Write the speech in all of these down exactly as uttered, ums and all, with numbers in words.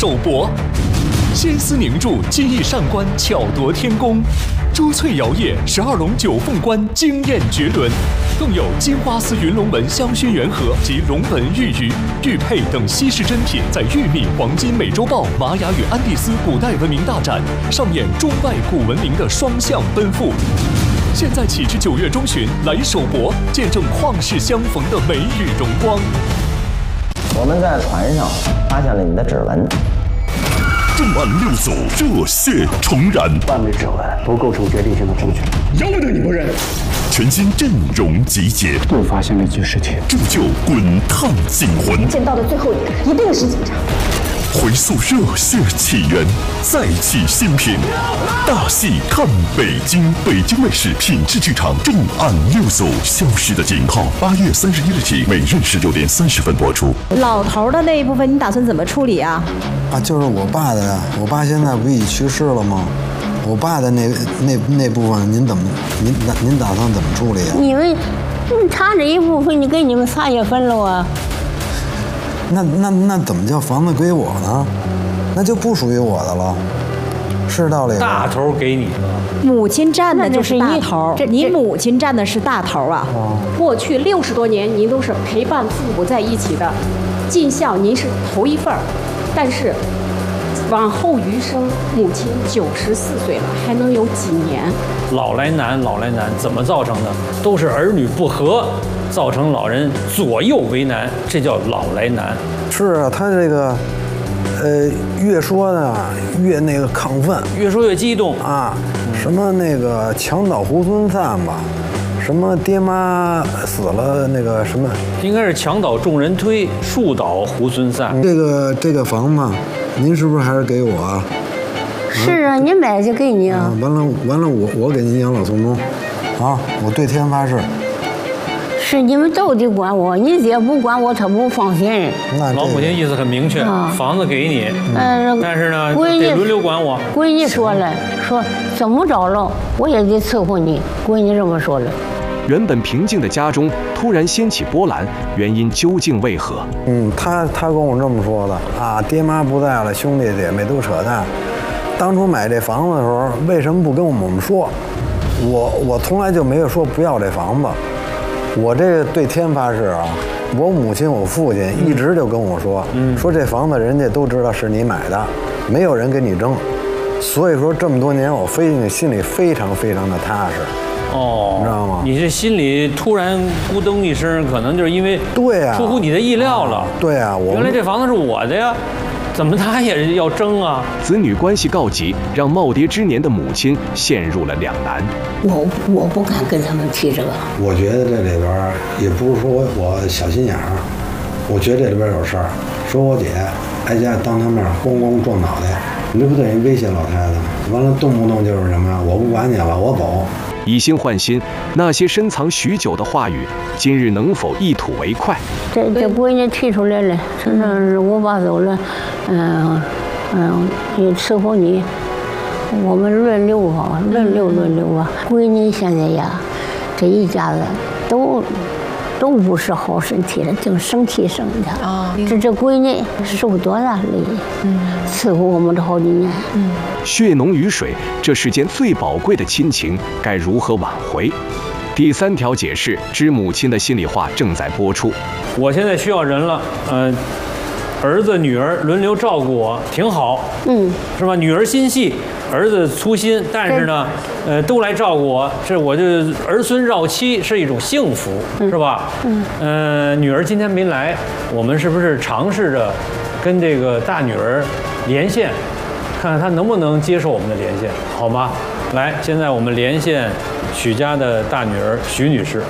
首博，心思凝注，机翼上官，巧夺天工。珠翠摇曳，十二龙九凤冠，惊艳绝伦。更有金花丝云龙纹香薰圆盒及龙纹玉鱼、玉佩等稀世珍品，在玉米黄金美洲豹、玛雅与安第斯古代文明大展上演中外古文明的双向奔赴。现在起至九月中旬，来首博，见证旷世相逢的美与荣光。 我们在船上发现了你的指纹。 重案六组热血重燃， 半枚指纹不构成决定性的证据， 要不得你不认。 全新阵容集结， 又发现了一具尸体， 铸就滚烫警魂。 见到的最后一个一定是警察。 回溯热血起源，再起新篇。大戏看北京，北京卫视品质剧场《重案六组：消失的警号》，八月三十一日起，每日十九点三十分播出。 老头的那一部分，你打算怎么处理啊？ 啊，就是我爸的呀，我爸现在不已去世了吗？我爸的那那那部分，您怎么您您打算怎么处理啊？ 你们，他这一部分，你给你们仨也分了啊？ 那那那怎么叫房子归我呢？那就不属于我的了，是道理吗？ 大头给你了， 母亲占的就是大头，你母亲占的是大头啊。 哦、 过去六十多年，您都是陪伴父母在一起的，尽孝您是头一份儿，但是往后余生，母亲九十四岁了，还能有几年？ 老来难，老来难，怎么造成的？都是儿女不和。造成老人左右为难，这叫老来难。 是啊，他这个，呃，越说呢越那个亢奋， 越说越激动啊。什么那个墙倒猢狲散吧，什么爹妈死了那个什么， 应该是墙倒众人推，树倒猢狲散。 这个这个房子，您是不是还是给我啊？ 是啊，你买就给你啊。 啊完了完了，我我给您养老送终，啊，我对天发誓。 是你们都得管我，你姐不管我，她不放心。 老母亲意思很明确，啊、房子给你， 嗯， 但是呢， 闺女得轮流管我。 闺女说了，说怎么着了，我也得伺候你。闺女这么说了。 原本平静的家中突然掀起波澜，原因究竟为何？ 嗯，他他跟我这么说的啊，爹妈不在了，兄弟姐妹都扯淡。当初买这房子的时候，为什么不跟我们说？我我从来就没有说不要这房子。我这个对天发誓啊，我母亲我父亲一直就跟我说，嗯、说这房子人家都知道是你买的，没有人跟你争，所以说这么多年我非心里非常非常的踏实。 哦， 你知道吗？ 你这心里突然咕噔一声，可能就是因为对啊， 出乎你的意料了。 啊对啊，我原来这房子是我的呀。怎么他也要争啊？ 子女关系告急，让耄耋之年的母亲陷入了两难。 我我不敢跟他们提这个。 我觉得这里边也不是说我小心眼儿，我觉得这里边有事儿。说我姐挨家当他面咣咣撞脑袋，你这不等于威胁老太太吗？完了动不动就是什么，我不管你了，我走。 以心换心，那些深藏许久的话语，今日能否一吐为快？ 这这闺女提出来了，说是我爸走了，嗯嗯，也伺候你，我们轮流吧，轮流轮流吧。闺女现在呀，这一家子都都不是好身体了，净生气生的啊。这这闺女受多大累，嗯，伺候我们这好几年，嗯。 血浓于水，这世间最宝贵的亲情，该如何挽回？第三条解释之母亲的心里话正在播出。 我现在需要人了，呃，儿子女儿轮流照顾我，挺好，嗯，是吧？女儿心细，儿子粗心，但是呢，呃，都来照顾我，这我就儿孙绕膝是一种幸福，是吧？嗯，呃，女儿今天没来，我们是不是尝试着跟这个大女儿连线？看看他能不能接受我们的连线，好吗？来，现在我们连线许家的大女儿许女士。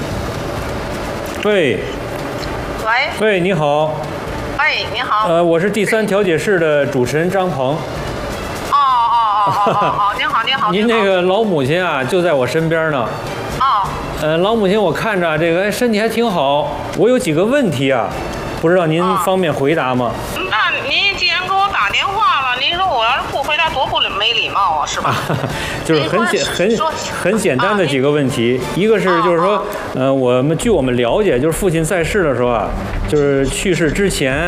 喂， 喂， 喂，你好。 喂，你好。 呃，我是第三调解室的主持人张鹏。 哦哦哦哦哦哦，您好，您好。 您那个老母亲啊，就在我身边呢。 哦。 呃，老母亲，我看着这个，哎，身体还挺好。我有几个问题啊，不知道您方便回答吗？ 那您既然给我打电话了，您说我要是不回答，多不没礼貌啊，是吧？ 就是很简很很简单的几个问题，一个是就是说，呃，我们据我们了解，就是父亲在世的时候啊，就是去世之前，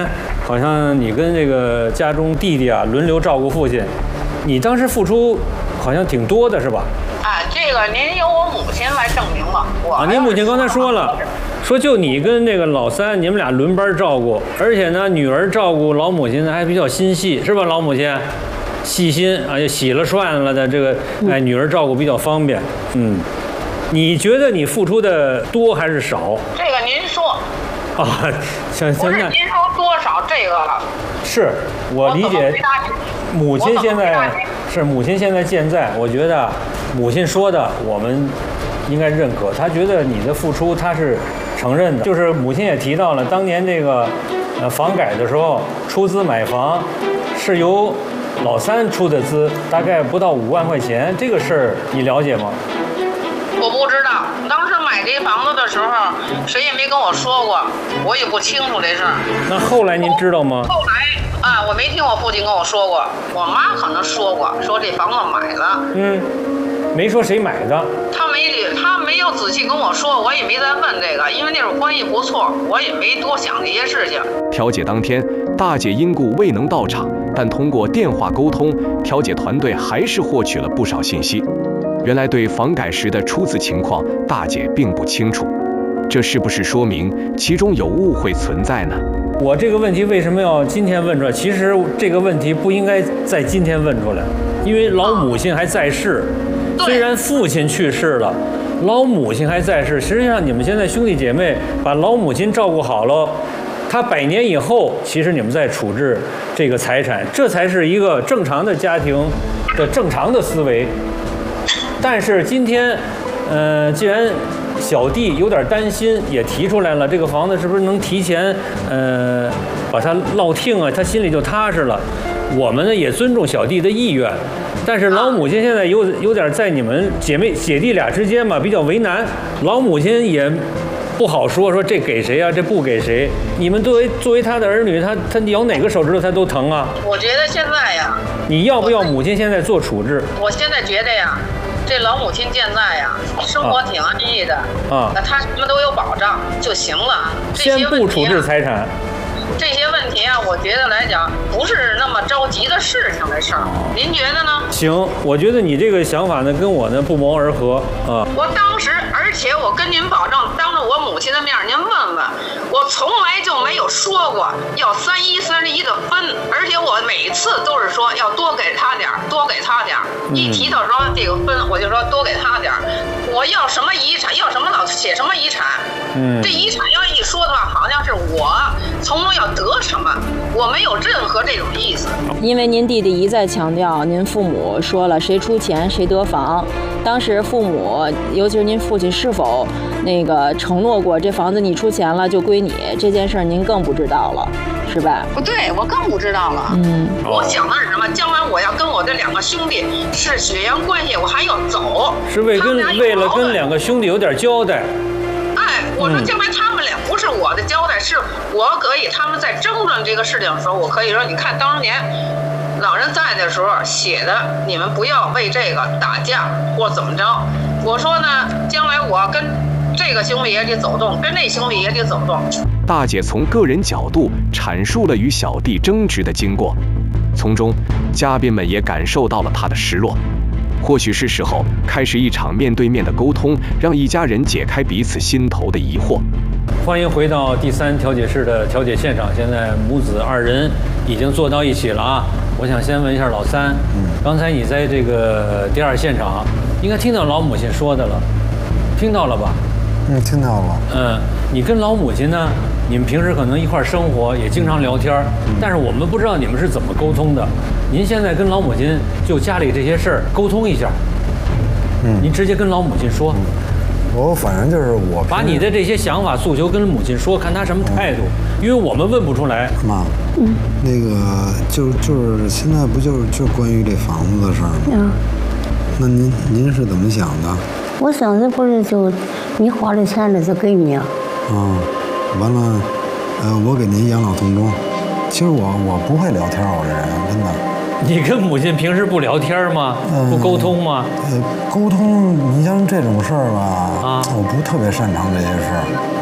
好像你跟这个家中弟弟啊轮流照顾父亲，你当时付出好像挺多的是吧？ 哎，这个您由我母亲来证明吧。我啊，您母亲刚才说了，说就你跟那个老三，你们俩轮班照顾，而且呢，女儿照顾老母亲还比较心细，是吧？老母亲细心啊，洗了涮了的这个，哎，女儿照顾比较方便。嗯，你觉得你付出的多还是少？ 这个您说。 啊，像现在不是您说多少这个？ 是我理解。母亲现在是母亲现在健在，我觉得母亲说的我们应该认可。她觉得你的付出她是承认的，就是母亲也提到了，当年这个呃房改的时候出资买房是由老三出的资，大概不到五万块钱，这个事儿你了解吗？ 我不知道，当时买这房子的时候，谁也没跟我说过，我也不清楚这事儿。 那后来您知道吗？ 后来啊，我没听我父亲跟我说过，我妈可能说过，说这房子买了。 嗯，没说谁买的。 他没理，他没有仔细跟我说，我也没再问这个，因为那会儿关系不错，我也没多想这些事情。 调解当天，大姐因故未能到场，但通过电话沟通，调解团队还是获取了不少信息。原来对房改时的出资情况，大姐并不清楚，这是不是说明其中有误会存在呢？ 我这个问题为什么要今天问出来？其实这个问题不应该在今天问出来，因为老母亲还在世，虽然父亲去世了，老母亲还在世。实际上你们现在兄弟姐妹把老母亲照顾好了，他百年以后，其实你们在处置这个财产，这才是一个正常的家庭的正常的思维。但是今天，呃，既然小弟有点担心，也提出来了，这个房子是不是能提前，呃，把它落听啊？他心里就踏实了。我们呢也尊重小弟的意愿，但是老母亲现在有有点在你们姐妹姐弟俩之间嘛比较为难，老母亲也不好说说这给谁啊，这不给谁。你们作为作为他的儿女，他他咬哪个手指头他都疼啊。 我觉得现在呀， 你要不要母亲现在做处置？ 我现在觉得呀。这老母亲健在呀，生活挺安逸的啊，那她什么都有保障就行了。 先不处置财产， 这些问题啊，我觉得来讲不是那么着急的事情的事儿。您觉得呢？ 行，我觉得你这个想法呢，跟我呢不谋而合啊。 我当时，而且我跟您保证，当着我母亲的面，您问问，我从来就没有说过要三一三十一的分，而且我每次都是说要多给他点儿，多给他点儿。一提到说这个分，我就说多给他点儿。我要什么遗产，要什么老写什么遗产。嗯，这遗产要一说的话，好像是我从中要得什么，我没有任何这种意思。 因为您弟弟一再强调，您父母说了谁出钱谁得房。当时父母，尤其是您父亲，是否那个承诺过这房子你出钱了就归你？这件事您更不知道了，是吧？ 不对，我更不知道了。嗯，我想的是什么？将来我要跟我这两个兄弟是血缘关系，我还要走， 是为跟为了跟两个兄弟有点交代。 哎，我说将来他们俩不是我的交代，是我可以他们在争论这个事情的时候，我可以说，你看当年老人在的时候写的，你们不要为这个打架或怎么着。我说呢，将来我跟这个兄弟也得走动，跟那兄弟也得走动。 大姐从个人角度阐述了与小弟争执的经过，从中嘉宾们也感受到了她的失落。或许是时候开始一场面对面的沟通，让一家人解开彼此心头的疑惑。 欢迎回到第三调解室的调解现场，现在母子二人已经坐到一起了啊！我想先问一下老三，嗯，刚才你在这个第二现场，应该听到老母亲说的了，听到了吧？ 嗯，听到了。 嗯，你跟老母亲呢，你们平时可能一块生活，也经常聊天，但是我们不知道你们是怎么沟通的。您现在跟老母亲就家里这些事儿沟通一下，嗯，您直接跟老母亲说。嗯， 我反正就是我把你的这些想法诉求跟母亲说，看她什么态度，嗯，因为我们问不出来。 妈，嗯，那个就就是现在不就是就关于这房子的事儿吗？嗯，那您您是怎么想的？ 我想着不是就你花的钱了就给你啊。 啊，完了，呃，我给您养老送终。其实我我不会聊天，我这人真的。 你跟母亲平时不聊天吗？嗯，不沟通吗？ 呃，沟通，你像这种事儿吧，啊，我不特别擅长这些事儿。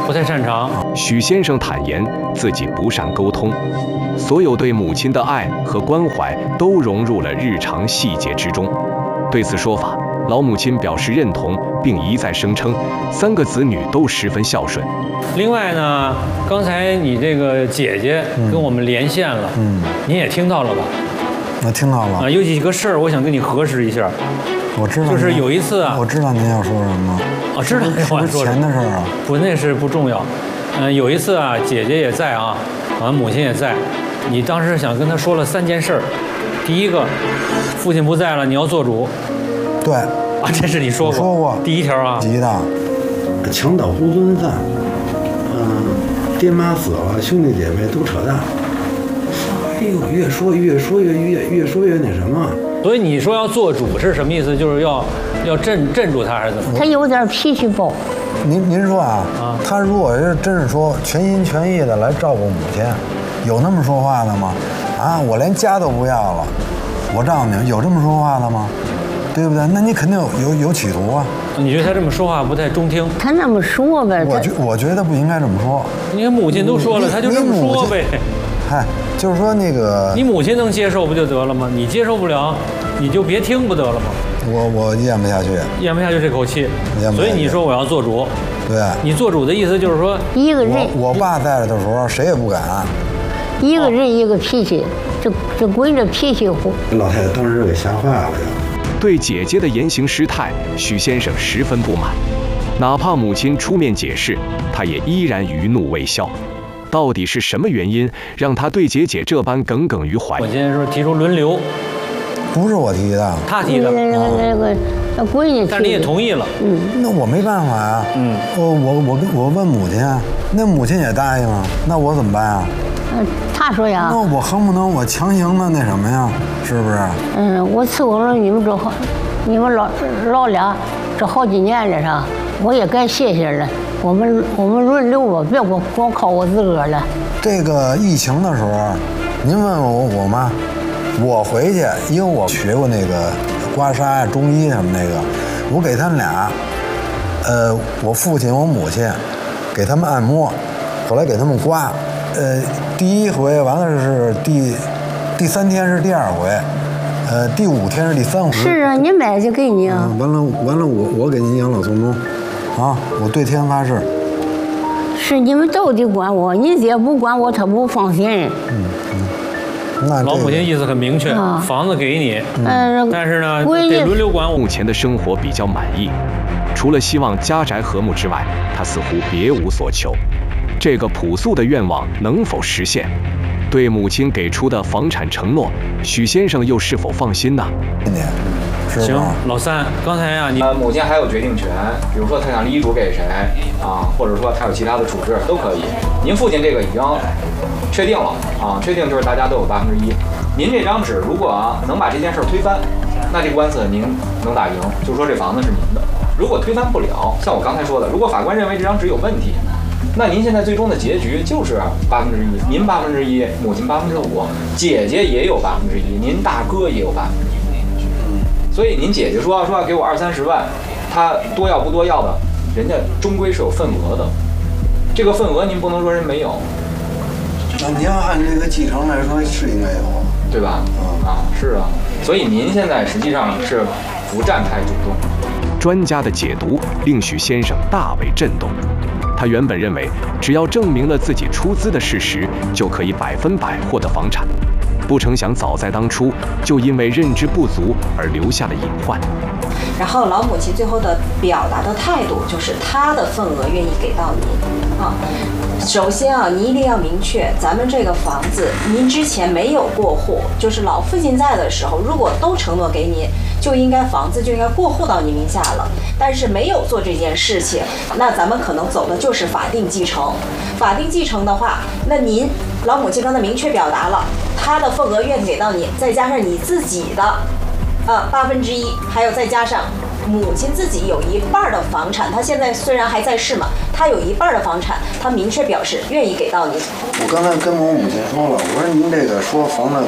不太擅长。 许先生坦言自己不善沟通，所有对母亲的爱和关怀都融入了日常细节之中。对此说法，老母亲表示认同，并一再声称三个子女都十分孝顺。 另外呢，刚才你这个姐姐跟我们连线了，嗯，您也听到了吧？ 我听到了啊，有几个事儿我想跟你核实一下。 我知道， 就是有一次啊， 我知道您要说什么。 啊，知道是不是钱的事儿啊？ 不，那是不重要。嗯，有一次啊，姐姐也在啊，好像母亲也在。你当时想跟她说了三件事儿。第一个，父亲不在了，你要做主。 对。 啊，这是你说过。 说过。 第一条啊。 急的。墙倒猢狲散。嗯，爹妈死了，兄弟姐妹都扯淡。哎呦，越说越说越越越说越那什么。 所以你说要做主是什么意思？就是要要镇镇住他还是怎么？ 他有点脾气暴。 您您说啊，啊他如果是真是说全心全意的来照顾母亲，有那么说话的吗？啊，我连家都不要了，我照顾你们，有这么说话的吗？对不对？那你肯定有有有企图啊。 你觉得他这么说话不太中听？ 他那么说呗。 我觉我觉得不应该这么说。 你看母亲都说了，他就这么说呗。 嗨，就是说那个， 你母亲能接受不就得了吗？你接受不了，你就别听不得了吗？ 我我咽不下去， 咽不下去这口气，所以你说我要做主。 对， 你做主的意思就是说， 一个人我我爸在的时候谁也不敢。 一个人一个脾气，这这闺女脾气虎。 老太太当时给吓坏了呀。 对姐姐的言行失态，许先生十分不满，哪怕母亲出面解释，他也依然余怒未消。到底是什么原因让他对姐姐这般耿耿于怀？ 我今天说提出轮流， 不是我提的， 他提的。 那个那个那闺女， 但是你也同意了。 嗯， 那我没办法呀。嗯，我我我我问母亲，那母亲也答应了，那我怎么办啊？ 嗯，他说呀， 那我恨不能我强行的那什么呀，是不是？ 嗯，我伺候了你们这好，你们老老俩这好几年了是，我也该谢谢了。我们我们轮流吧，别光光靠我自个儿了。 这个疫情的时候，您问问我我妈，我回去，因为我学过那个刮痧呀、中医什么那个，我给他们俩，呃，我父亲我母亲，给他们按摩，后来给他们刮，呃，第一回完了是第第三天是第二回，呃，第五天是第三回。 是啊，你买就给你啊。 嗯、完了完了，我我给您养老送终。啊！我对天发誓， 是你们都得管我，你姐不管我，她不放心。 嗯嗯，那老母亲意思很明确，啊、房子给你，嗯，但是呢，得轮流管我。 目前的生活比较满意，除了希望家宅和睦之外，他似乎别无所求。这个朴素的愿望能否实现？对母亲给出的房产承诺，许先生又是否放心呢？ 行，老三，刚才啊，你呃，母亲还有决定权，比如说她想立遗嘱给谁啊，或者说她有其他的处置都可以。您父亲这个已经确定了啊，确定就是大家都有八分之一。您这张纸如果啊能把这件事推翻，那这官司您能打赢，就说这房子是您的。如果推翻不了，像我刚才说的，如果法官认为这张纸有问题，那您现在最终的结局就是八分之一，您八分之一，母亲八分之五，姐姐也有八分之一，您大哥也有八分之一。所以您姐姐说说要给我二三十万，她多要不多要的，人家终归是有份额的，这个份额您不能说人没有。 那你要按这个继承来说是应该有， 对吧？嗯啊，是啊。所以您现在实际上是不占太主动。 专家的解读令许先生大为震动。他原本认为，只要证明了自己出资的事实，就可以百分百获得房产。不成想，早在当初就因为认知不足而留下了隐患。 然后老母亲最后的表达的态度就是她的份额愿意给到您啊。首先啊，你一定要明确，咱们这个房子您之前没有过户，就是老父亲在的时候，如果都承诺给你，就应该房子就应该过户到你名下了。但是没有做这件事情，那咱们可能走的就是法定继承。法定继承的话，那您老母亲刚才明确表达了，她的份额愿意给到你，再加上你自己的，呃八分之一，还有再加上母亲自己有一半的房产，她现在虽然还在世嘛，她有一半的房产，她明确表示愿意给到你。 我刚才跟我母亲说了，我说您这个说房子